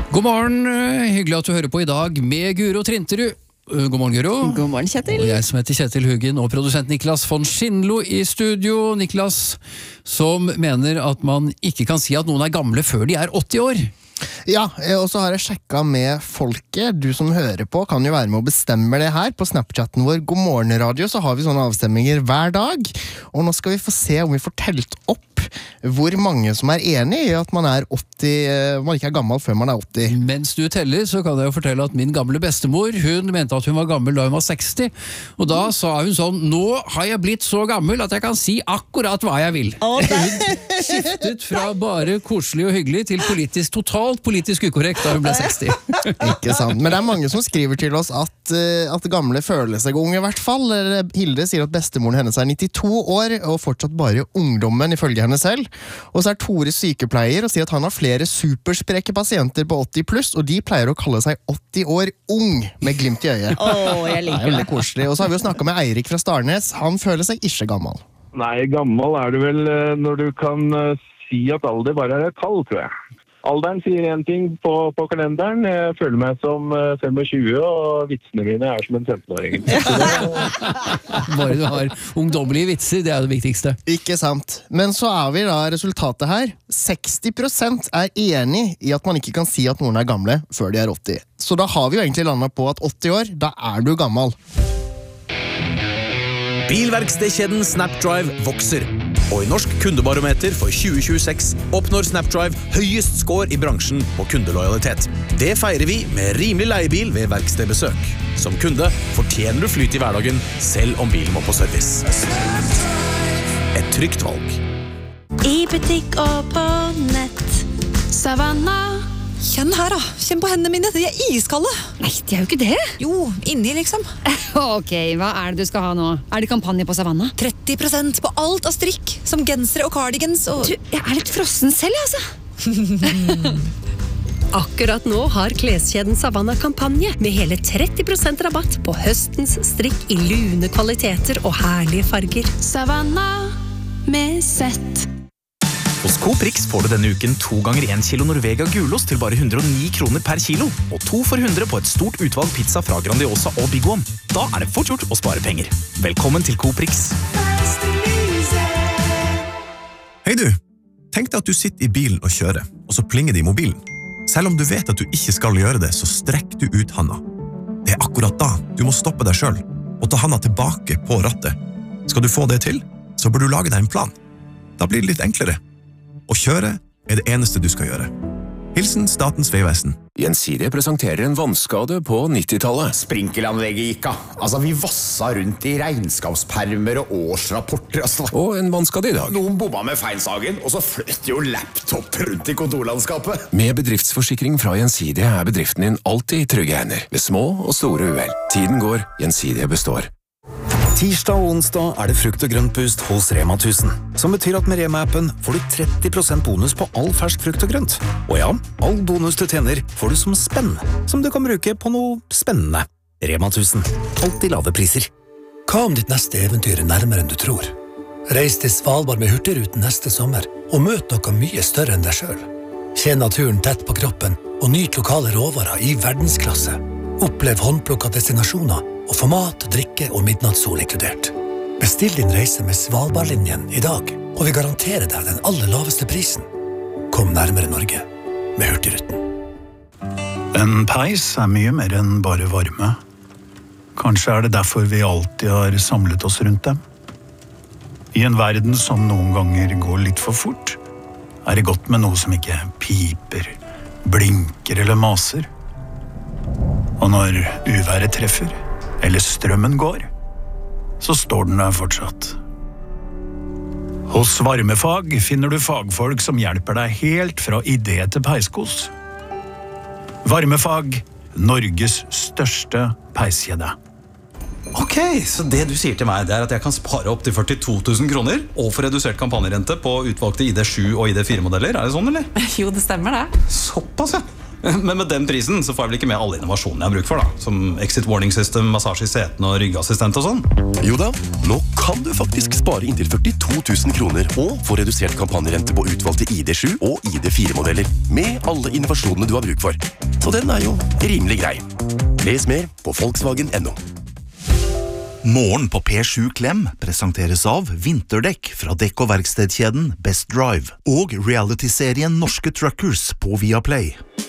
God morgen, hyggelig at du hører på I dag med Guro Trinterud. God morgen, Guro. God morgen, Kjetil. Og jeg som heter Kjetil Huggen, og produsent Niklas von Schindlo I studio. Niklas, som mener at man ikke kan si at noen gamle før de 80 år. Ja, og så har jeg sjekket med folket. Du som hører på kan jo være med å bestemme det her. På Snapchatten vår God morgen radio så har vi sånne avstemminger hver dag. Og nå skal vi få se om vi får telt opp hvor mange som enig I at man 80, man ikke gammel før man 80. Mens du teller, så kan jeg jo fortelle at min gamle bestemor, hun mente at hun var gammel da hun var 60. Og da sa hun sånn, nå har jeg blitt så gammel at jeg kan si akkurat hva jeg vil. Hun skiftet fra bare koselig og hyggelig til totalt politisk ukorrekt da hun ble 60. Ikke sant, men det mange som skriver til oss at gamle føler seg unge I hvert fall. Hilde sier at bestemoren hennes 92 år og fortsatt bare ungdommen ifølge henne selv. Og så Tore sykepleier og sier at han har flere supersprekke pasienter på 80 pluss, og de pleier å kalle seg 80 år ung med glimt I øyet. Jeg liker det. Veldig koselig. Og så har vi jo snakket med Eirik fra Starnes. Han føler seg ikke gammel. Nei, gammel du vel når du kan si at alder bare et tall, tror jeg. Alderen sier en ting på kalenderen. Jeg føler meg som 25, og vitsene mine som en 15-åring. Bare du har ungdommelige vitser, det det viktigste. Ikke sant. Men så vi da resultatet her. 60% enig I at man ikke kan si at noen gamle før de 80. Så da har vi jo egentlig landet på at 80 år, da du gammel. Bilverkstedkjeden Snapdrive vokser, og I Norsk kundebarometer for 2026 oppnår Snapdrive høyest score I bransjen på kundelojalitet. Det feirer vi med rimelig leiebil ved verkstedbesøk. Som kunde fortjener du flyt I hverdagen, selv om bilen må på service. Et trygt valg. I butikk og på nett. Savanna. Kjenn her da, kjenn på hendene mine, de iskalde. Nei, de jo ikke det. Jo, inni liksom. Ok, hva det du skal ha nå? Det kampanje på Savanna? 30% på alt av strikk, som gensere og cardigans og... Du, jeg litt frossen selv, altså. Akkurat nå har kleskjeden Savanna kampanje med hele 30% rabatt på høstens strikk I lune kvaliteter og herlige farger. Savanna med sett. Hos Coop Rix får du denne uken 2 ganger 1 kilo Norvega gulost til bare 109 kroner per kilo, og 2 for 100 på et stort utvalg pizza fra Grandiosa og Big One. Da det fort gjort å spare penger. Velkommen til Coop Rix. Hei du, tenk deg at du sitter I bilen og kjører, og så plinger det I mobilen. Selv om du vet at du ikke skal gjøre det, så strekk du ut handa. Det akkurat da du må stoppe deg selv, og ta handa tilbake på rattet. Skal du få det til, så bør du lage deg en plan. Da blir det litt enklere. Å kjøre det eneste du skal gjøre. Hilsen Statens vegvesen. Gjensidige presenterer en vannskade på 90-tallet. Sprinkelanlegget gikk av. Altså, vi vassa rundt I regnskapspermer og årsrapporter. Og en vannskade I dag. Noen bomma med feilsagen, og så fløt jo laptop rundt I kontorlandskapet. Med bedriftsforsikring fra Gjensidige bedriften din alltid I trygge hender. Ved små og store uhell. Tiden går, Gjensidige består. Tirsdag og onsdag det frukt- og grøntboost hos Rema 1000, som betyr at med Rema-appen får du 30% bonus på all fersk frukt og grønt. Og ja, all bonus du tjener får du som spenn, som du kan bruke på noe spennende. Rema 1000, alltid lave priser. Hva om ditt neste eventyr nærmere enn du tror? Reis til Svalbard med Hurtigruten neste sommer, og møt noe mye større enn deg selv. Kjenn naturen tett på kroppen, og nyt lokale råvarer I verdensklasse. Opplev håndplukket destinasjoner, og få mat, drikke og midnattssol inkludert. Bestill din reise med Svalbardlinjen I dag, og vi garanterer deg den aller laveste prisen. Kom nærmere Norge med Hurtigruten. En peis mye mer enn bare varme. Kanskje det derfor vi alltid har samlet oss rundt dem. I en verden som noen ganger går litt for fort, det godt med noe som ikke piper, blinker eller maser. Og når uværet treffer, eller strømmen går, så står den der fortsatt. Hos Varmefag finner du fagfolk som hjelper deg helt fra idé til peiskos. Varmefag, Norges største peiskjede. Ok, så det du sier til meg det at jeg kan spare opp til 42 000 kroner og få redusert kampanjerente på utvalgte ID7 og ID4-modeller, det sånn eller? Jo, det stemmer det. Såpass, ja. Men med den prisen så får jeg vel ikke med alle innovasjonene jeg har bruk for da, som exit warning system, massasje i seten og ryggassistent og sånn. Jo da, nå kan du faktisk spare inntil 42 000 kroner og få redusert kampanjerente på utvalgte ID7 og ID4-modeller med alle innovasjonene du har bruk for. Så den er jo rimelig grei. Les mer på Volkswagen.no. Morgen på P7 Klem presenteres av vinterdekk fra dekk- og verkstedkjeden Best Drive og reality-serien Norske Truckers på Viaplay.